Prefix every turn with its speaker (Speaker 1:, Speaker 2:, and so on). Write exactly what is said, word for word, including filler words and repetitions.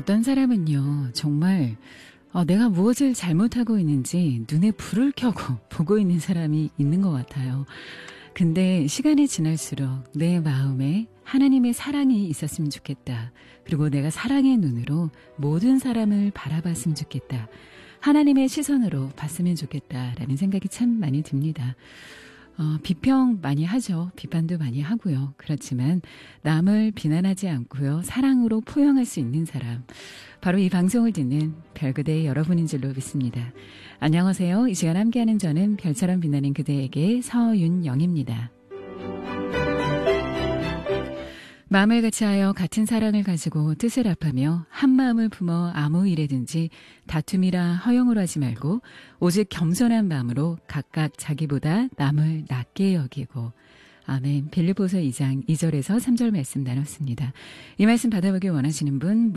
Speaker 1: 어떤 사람은요, 정말 어, 내가 무엇을 잘못하고 있는지 눈에 불을 켜고 보고 있는 사람이 있는 것 같아요. 근데 시간이 지날수록 내 마음에 하나님의 사랑이 있었으면 좋겠다. 그리고 내가 사랑의 눈으로 모든 사람을 바라봤으면 좋겠다. 하나님의 시선으로 봤으면 좋겠다라는 생각이 참 많이 듭니다. 어, 비평 많이 하죠. 비판도 많이 하고요. 그렇지만 남을 비난하지 않고요. 사랑으로 포용할 수 있는 사람. 바로 이 방송을 듣는 별그대의 여러분인 줄로 믿습니다. 안녕하세요. 이 시간 함께하는 저는 별처럼 빛나는 그대에게 서윤영입니다. 마음을 같이하여 같은 사랑을 가지고 뜻을 합하며 한 마음을 품어 아무 일에든지 다툼이라 허용을 하지 말고 오직 겸손한 마음으로 각각 자기보다 남을 낮게 여기고. 아멘. 빌립보서 이 장 이 절에서 삼 절 말씀 나눴습니다. 이 말씀 받아보길 원하시는 분